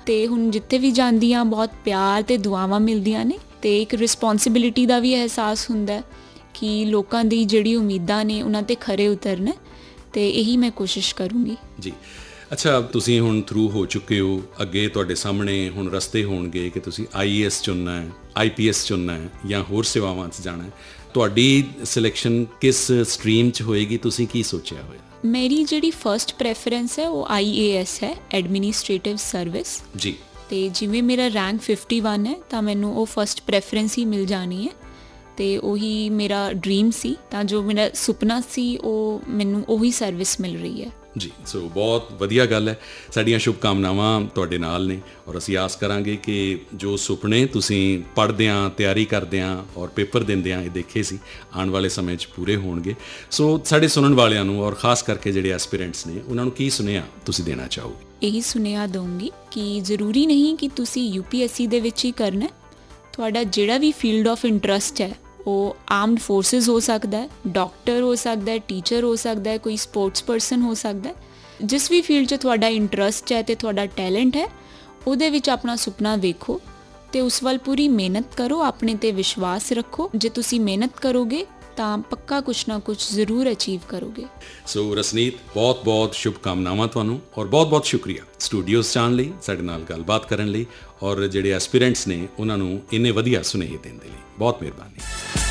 ਤੇ ਹੁਣ ਜਿੱਥੇ ਵੀ ਜਾਂਦੀ ਹਾਂ ਬਹੁਤ ਪਿਆਰ ਤੇ ਦੁਆਵਾਂ ਮਿਲਦੀਆਂ ਨੇ ਤੇ ਇੱਕ ਰਿਸਪੌਂਸਿਬਿਲਿਟੀ ਦਾ ਵੀ ਅਹਿਸਾਸ ਹੁੰਦਾ ਕਿ ਲੋਕਾਂ ਦੀ ਜਿਹੜੀ ਉਮੀਦਾਂ ਨੇ ਉਹਨਾਂ ਤੇ ਖਰੇ ਉਤਰਨ ਤੇ ਇਹੀ ਮੈਂ ਕੋਸ਼ਿਸ਼ ਕਰੂੰਗੀ ਜੀ। ਅੱਛਾ, ਤੁਸੀਂ ਹੁਣ ਥਰੂ ਹੋ ਚੁੱਕੇ ਹੋ, ਅੱਗੇ ਤੁਹਾਡੇ ਸਾਹਮਣੇ ਹੁਣ ਰਸਤੇ ਹੋਣਗੇ ਕਿ ਤੁਸੀਂ IAS ਚੁਣਨਾ ਹੈ, IPS ਚੁਣਨਾ ਹੈ ਜਾਂ ਹੋਰ ਸੇਵਾਵਾਂ 'ਚ ਜਾਣਾ ਹੈ। ਤੁਹਾਡੀ ਸਿਲੈਕਸ਼ਨ ਕਿਸ ਸਟਰੀਮ 'ਚ ਹੋਏਗੀ, ਤੁਸੀਂ ਕੀ ਸੋਚਿਆ ਹੋਇਆ? ਮੇਰੀ ਜਿਹੜੀ ਫਸਟ ਪ੍ਰੈਫਰੈਂਸ ਹੈ ਉਹ IAS ਹੈ, ਐਡਮਿਨਿਸਟ੍ਰੇਟਿਵ ਸਰਵਿਸ ਜੀ। ਅਤੇ ਜਿਵੇਂ ਮੇਰਾ ਰੈਂਕ 51 ਹੈ ਤਾਂ ਮੈਨੂੰ ਉਹ ਫਸਟ ਪ੍ਰੈਫਰੈਂਸ ਹੀ ਮਿਲ ਜਾਣੀ ਹੈ ਅਤੇ ਉਹੀ ਮੇਰਾ ਡਰੀਮ ਸੀ, ਤਾਂ ਜੋ ਮੇਰਾ ਸੁਪਨਾ ਸੀ ਉਹ ਮੈਨੂੰ ਉਹੀ ਸਰਵਿਸ ਮਿਲ ਰਹੀ ਹੈ ਜੀ। ਸੋ ਬਹੁਤ ਵਧੀਆ ਗੱਲ ਹੈ। ਸਾਡੀਆਂ ਸ਼ੁਭਕਾਮਨਾਵਾਂ ਤੁਹਾਡੇ ਨਾਲ ਨੇ ਔਰ ਅਸੀਂ ਆਸ ਕਰਾਂਗੇ ਕਿ ਜੋ ਸੁਪਨੇ ਤੁਸੀਂ ਪੜ੍ਹਦਿਆਂ, ਤਿਆਰੀ ਕਰਦਿਆਂ ਔਰ ਪੇਪਰ ਦਿੰਦਿਆਂ ਇਹ ਦੇਖੇ ਸੀ, ਆਉਣ ਵਾਲੇ ਸਮੇਂ 'ਚ ਪੂਰੇ ਹੋਣਗੇ। ਸੋ ਸਾਡੇ ਸੁਣਨ ਵਾਲਿਆਂ ਨੂੰ ਔਰ ਖਾਸ ਕਰਕੇ ਜਿਹੜੇ ਐਸਪੀਰੈਂਟਸ ਨੇ ਉਹਨਾਂ ਨੂੰ ਕੀ ਸੁਨੇਹਾ ਤੁਸੀਂ ਦੇਣਾ ਚਾਹੋਗੇ? ਇਹੀ ਸੁਨੇਹਾ ਦਊਂਗੀ ਕਿ ਜ਼ਰੂਰੀ ਨਹੀਂ ਕਿ ਤੁਸੀਂ UPSC ਦੇ ਵਿੱਚ ਹੀ ਕਰਨਾ, ਤੁਹਾਡਾ ਜਿਹੜਾ ਵੀ ਫੀਲਡ ਆਫ ਇੰਟਰਸਟ ਹੈ ਉਹ ਆਰਮਡ ਫੋਰਸਿਸ ਹੋ ਸਕਦਾ ਹੈ, ਡਾਕਟਰ ਹੋ ਸਕਦਾ ਹੈ, ਟੀਚਰ ਹੋ ਸਕਦਾ ਹੈ, ਕੋਈ ਸਪੋਰਟਸ ਪਰਸਨ ਹੋ ਸਕਦਾ ਹੈ। ਜਿਸ ਵੀ ਫੀਲਡ 'ਚ ਤੁਹਾਡਾ ਇੰਟਰਸਟ ਹੈ ਅਤੇ ਤੁਹਾਡਾ ਟੈਲੈਂਟ ਹੈ ਉਹਦੇ ਵਿੱਚ ਆਪਣਾ ਸੁਪਨਾ ਵੇਖੋ ਅਤੇ ਉਸ ਵੱਲ ਪੂਰੀ ਮਿਹਨਤ ਕਰੋ, ਆਪਣੇ 'ਤੇ ਵਿਸ਼ਵਾਸ ਰੱਖੋ। ਜੇ ਤੁਸੀਂ ਮਿਹਨਤ ਕਰੋਗੇ ਤਾਂ ਪੱਕਾ ਕੁਛ ਨਾ ਕੁਛ ਜ਼ਰੂਰ ਅਚੀਵ ਕਰੋਗੇ। ਸੋ ਰਸਨੀਤ, ਬਹੁਤ ਬਹੁਤ ਸ਼ੁਭਕਾਮਨਾਵਾਂ ਤੁਹਾਨੂੰ ਔਰ ਬਹੁਤ ਬਹੁਤ ਸ਼ੁਕਰੀਆ ਸਟੂਡੀਓਜ਼ 'ਚ ਆਉਣ ਲਈ, ਸਾਡੇ ਨਾਲ ਗੱਲਬਾਤ ਕਰਨ ਲਈ ਔਰ ਜਿਹੜੇ ਐਸਪੀਰੈਂਟਸ ਨੇ ਉਹਨਾਂ ਨੂੰ ਇੰਨੇ ਵਧੀਆ ਸੁਨੇਹੇ ਦੇਣ ਦੇ ਲਈ। ਬਹੁਤ ਮਿਹਰਬਾਨੀ।